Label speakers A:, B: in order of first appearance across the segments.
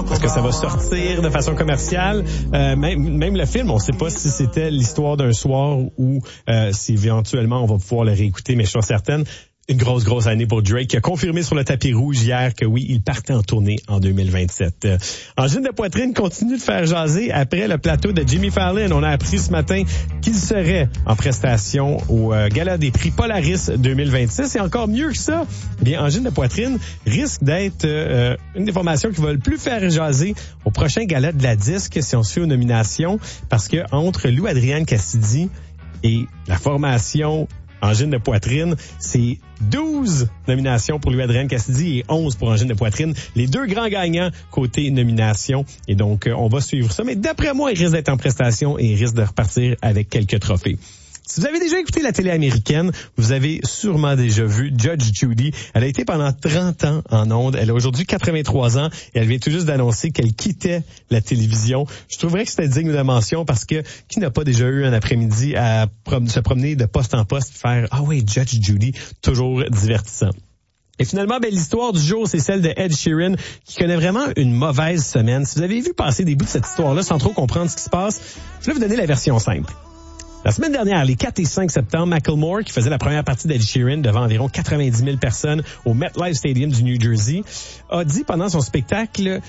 A: Est-ce que ça va sortir de façon commerciale? Même le film, on ne sait pas si c'était l'histoire d'un soir ou si éventuellement on va pouvoir le réécouter, mais je suis certaine. Une grosse année pour Drake qui a confirmé sur le tapis rouge hier que oui, il partait en tournée en 2027. Angine de poitrine continue de faire jaser après le plateau de Jimmy Fallon. On a appris ce matin qu'il serait en prestation au Gala des prix Polaris 2026. Et encore mieux que ça, bien, Angine de poitrine risque d'être une des formations qui va le plus faire jaser au prochain Gala de la disque si on se fait aux nominations. Parce que entre Lou Adrienne Cassidy et la formation Angine de poitrine, c'est 12 nominations pour Louis-Adrien Cassidy et 11 pour Angine de poitrine. Les deux grands gagnants côté nomination. Et donc, on va suivre ça. Mais d'après moi, il risque d'être en prestation et il risque de repartir avec quelques trophées. Si vous avez déjà écouté la télé américaine, vous avez sûrement déjà vu Judge Judy. Elle a été pendant 30 ans en ondes. Elle a aujourd'hui 83 ans et elle vient tout juste d'annoncer qu'elle quittait la télévision. Je trouverais que c'était digne de mention parce que qui n'a pas déjà eu un après-midi à se promener de poste en poste et faire « Ah oui, Judge Judy », toujours divertissant. Et finalement, l'histoire du jour, c'est celle de Ed Sheeran, qui connaît vraiment une mauvaise semaine. Si vous avez vu passer des bouts de cette histoire-là sans trop comprendre ce qui se passe, je vais vous donner la version simple. La semaine dernière, les 4 et 5 septembre, Macklemore, qui faisait la première partie d'Ed Sheeran devant environ 90 000 personnes au MetLife Stadium du New Jersey, a dit pendant son spectacle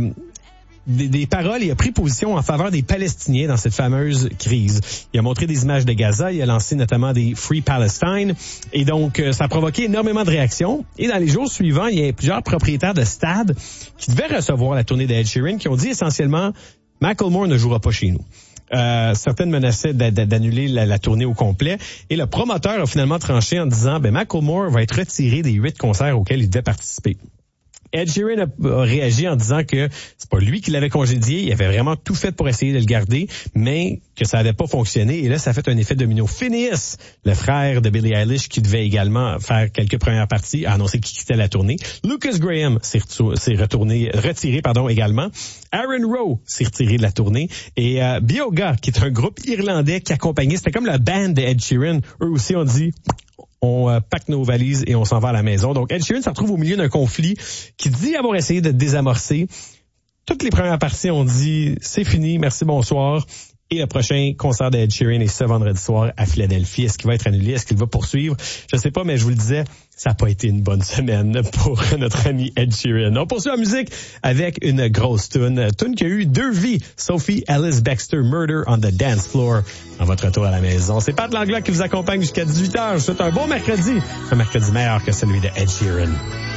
A: des paroles et a pris position en faveur des Palestiniens dans cette fameuse crise. Il a montré des images de Gaza, il a lancé notamment des Free Palestine et donc ça a provoqué énormément de réactions. Et dans les jours suivants, il y a plusieurs propriétaires de stades qui devaient recevoir la tournée d'Ed Sheeran qui ont dit essentiellement « Macklemore ne jouera pas chez nous ». Certaines menaçaient d'annuler la tournée au complet et le promoteur a finalement tranché en disant Macklemore va être retiré des 8 concerts auxquels il devait participer. Ed Sheeran a réagi en disant que c'est pas lui qui l'avait congédié, il avait vraiment tout fait pour essayer de le garder, mais que ça n'avait pas fonctionné. Et là, ça a fait un effet domino. Phineas, le frère de Billie Eilish, qui devait également faire quelques premières parties, a annoncé qu'il quittait la tournée. Lucas Graham s'est retiré également. Aaron Rowe s'est retiré de la tournée. Et Bioga, qui est un groupe irlandais qui accompagnait, c'était comme la band de Ed Sheeran, eux aussi ont dit on pack nos valises et on s'en va à la maison. Donc, Ed Sheeran se retrouve au milieu d'un conflit qui dit avoir essayé de désamorcer. Toutes les premières parties ont dit « C'est fini, merci, bonsoir ». Et le prochain concert d'Ed Sheeran est ce vendredi soir à Philadelphie. Est-ce qu'il va être annulé? Est-ce qu'il va poursuivre? Je ne sais pas, mais je vous le disais, ça n'a pas été une bonne semaine pour notre ami Ed Sheeran. On poursuit en musique avec une grosse tune qui a eu 2 vies. Sophie Ellis Bextor, Murder on the Dance Floor. En votre retour à la maison, c'est Pat Langlois qui vous accompagne jusqu'à 18h. Je vous souhaite un bon mercredi. Un mercredi meilleur que celui de Ed Sheeran.